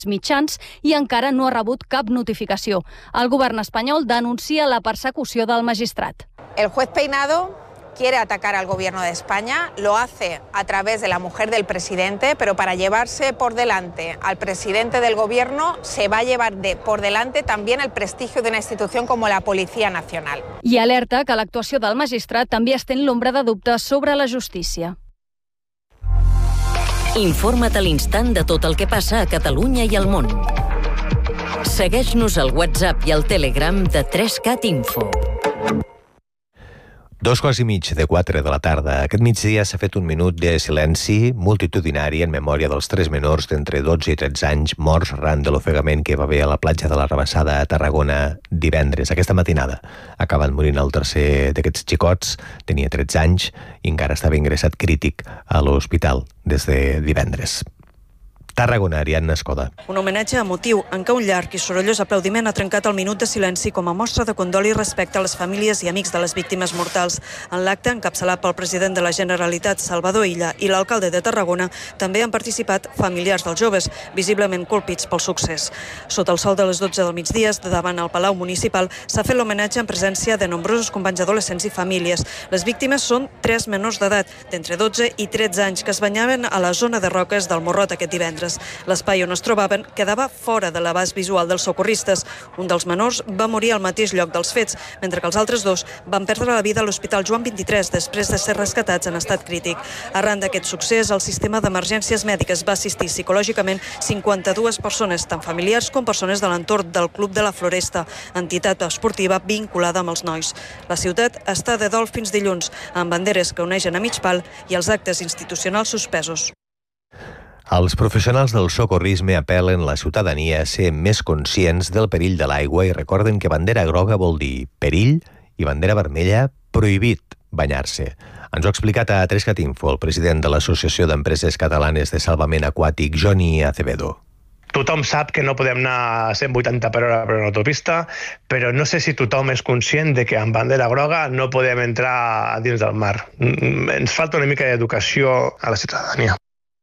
mitjans i encara no ha rebut cap notificació. El govern espanyol denuncia la persecució del magistrat. El juez Peinado quiere atacar al gobierno de España, lo hace a través de la mujer del presidente, pero para llevarse por delante al presidente del gobierno se va a llevar por delante también el prestigio de una institución como la Policía Nacional. I alerta que l'actuació del magistrat també estén l'ombra de dubtes sobre la justícia. Informa't a l'instant de tot el que passa a Catalunya i al món. Segueix-nos al WhatsApp i al Telegram de 3CAT Info. 2:15 de la tarda. Aquest migdia s'ha fet un minut de silenci multitudinari en memòria dels 3 menors d'entre 12 i 13 anys morts arran de l'ofegament que va haver a la platja de la Rabassada a Tarragona divendres, aquesta matinada. Acaben morint el tercer d'aquests xicots, tenia 13 anys i encara estava ingressat crític a l'hospital des de divendres. Tarragona, Ariadna Escoda. Un homenatge emotiu en què un llarg i sorollós aplaudiment ha trencat el minut de silenci com a mostra de condol i respecte a les famílies i amics de les víctimes mortals. En l'acte, encapçalat pel president de la Generalitat, Salvador Illa, i l'alcalde de Tarragona, també han participat familiars dels joves, visiblement colpits pel succés. Sota el sol de les 12 del migdia, davant el Palau Municipal, s'ha fet l'homenatge en presència de nombrosos companys adolescents i famílies. Les víctimes són 3 menors d'edat, d'entre 12 i 13 anys, que es banyaven a la zona de roques del Morrot aquest divendres. L'espai on es trobaven quedava fora de l'abast visual dels socorristes. Un dels menors va morir al mateix lloc dels fets, mentre que els altres 2 van perdre la vida a l'Hospital Joan 23 després de ser rescatats en estat crític. Arran d'aquest succés, el sistema d'emergències mèdiques va assistir psicològicament 52 persones, tant familiars com persones de l'entorn del Club de la Floresta, entitat esportiva vinculada amb els nois. La ciutat està de dol fins dilluns, amb banderes que uneixen a mig pal i els actes institucionals suspesos. Els professionals del socorrisme apel·len la ciutadania a ser més conscients del perill de l'aigua i recorden que bandera groga vol dir perill i bandera vermella prohibit banyar-se. Ens ho ha explicat a 3CAT Info el president de l'Associació d'Empreses Catalanes de Salvament Aquàtic, Johnny Acevedo. Tothom sap que no podem anar a 180 per hora per una autopista, però no sé si tothom és conscient de que amb bandera groga no podem entrar dins del mar. Ens falta una mica d'educació a la ciutadania.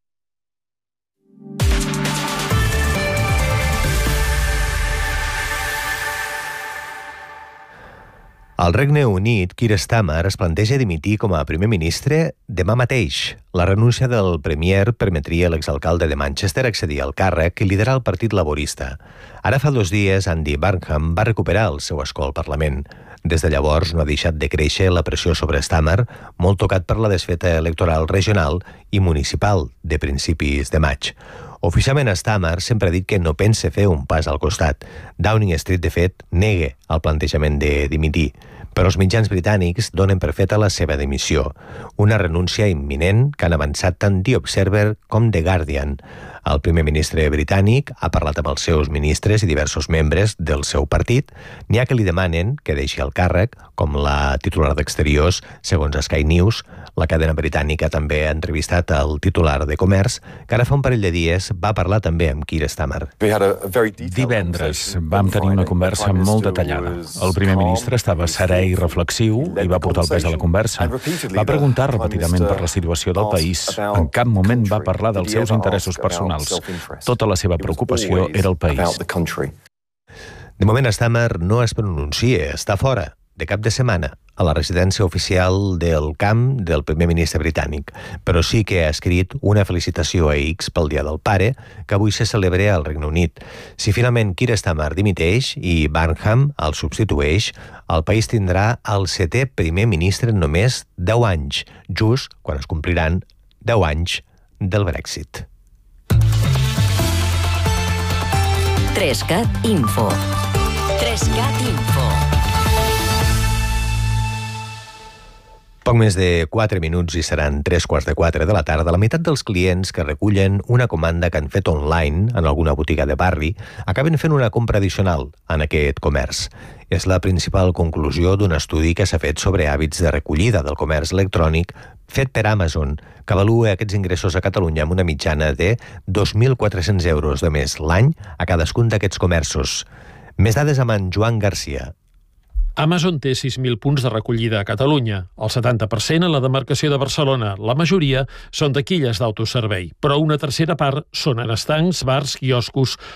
Al Regne Unit, Keir Starmer es planteja dimitir com a primer ministre demà mateix. La renúncia del premier permetria a l'exalcalde de Manchester accedir al càrrec i liderar el Partit Laborista. Ara fa 2 dies, Andy Burnham va recuperar el seu escó al Parlament. Des de llavors no ha deixat de créixer la pressió sobre Starmer, molt tocat per la desfeta electoral regional i municipal de principis de maig. Oficialment, Starmer sempre ha dit que no pensa fer un pas al costat. Downing Street, de fet, nega el plantejament de dimitir. Però els mitjans britànics donen per feta la seva dimissió. Una renúncia imminent que han avançat tant The Observer com The Guardian. El primer ministre britànic ha parlat amb els seus ministres i diversos membres del seu partit. N'hi ha que li demanen que deixi el càrrec, com la titular d'Exteriors, segons Sky News. La cadena britànica també ha entrevistat el titular de Comerç, que ara fa un parell de dies va parlar també amb Keir Starmer. Divendres vam tenir una conversa molt detallada. El primer ministre estava serè i reflexiu i va portar el pes a la conversa. Va preguntar repetidament per la situació del país. En cap moment va parlar dels seus interessos personals. Tota la seva preocupació era el país. De moment, Starmer no es pronuncia, està fora, de cap de setmana, a la residència oficial del camp del primer ministre britànic, però sí que ha escrit una felicitació a X pel Dia del Pare, que avui se celebra al Regne Unit. Si finalment Keir Starmer dimiteix i Burnham el substitueix, el país tindrà el 7è primer ministre en només 10 anys, just quan es compliran 10 anys del Brexit. 3CAT Info. 3CAT Info. Poc més de 4 minuts i seran 3:15 de la tarda. La meitat dels clients que recullen una comanda que han fet online en alguna botiga de barri acaben fent una compra addicional en aquest comerç. És la principal conclusió d'un estudi que s'ha fet sobre hàbits de recollida del comerç electrònic fet per Amazon, que avalua aquests ingressos a Catalunya amb una mitjana de 2.400 euros de més l'any a cadascun d'aquests comerços. Més dades amb en Joan Garcia. Amazon té 6.000 punts de recollida a Catalunya, el 70% a la demarcació de Barcelona. La majoria són taquilles d'autoservei, però una tercera part són en estancs, bars, quioscos